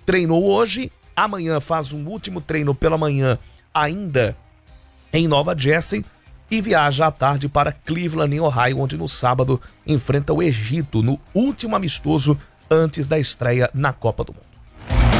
treinou hoje, amanhã faz um último treino pela manhã ainda em Nova Jersey e viaja à tarde para Cleveland, em Ohio, onde no sábado enfrenta o Egito no último amistoso antes da estreia na Copa do Mundo.